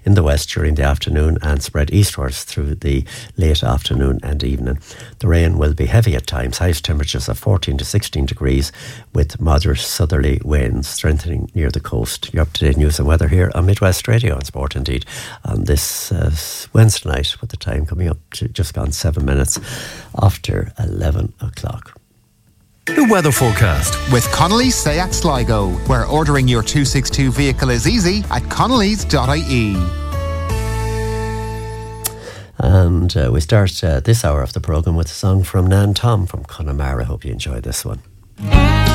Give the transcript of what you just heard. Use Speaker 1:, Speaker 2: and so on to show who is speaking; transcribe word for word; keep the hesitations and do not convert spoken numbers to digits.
Speaker 1: in the west during the afternoon and spread eastwards through the late afternoon and evening. The rain will be heavy at times, highest temperatures of fourteen to sixteen degrees with moderate southerly winds strengthening near the coast. Your up-to-date news and weather here on Midwest Radio and Sport Indeed on this uh, Wednesday night, with the time coming up to just gone seven minutes after eleven o'clock.
Speaker 2: The weather forecast
Speaker 3: with Connolly's Seat Sligo, where ordering your two sixty-two vehicle is easy at connellys dot I E.
Speaker 1: And uh, we start uh, this hour of the programme with a song from Nan Tom from Connemara. I hope you enjoy this one.